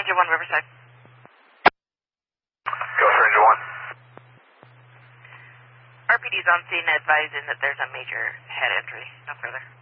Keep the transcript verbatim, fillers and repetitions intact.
Ranger one, Riverside. Go for Ranger one. R P D's on scene advising that there's a major head injury. No further.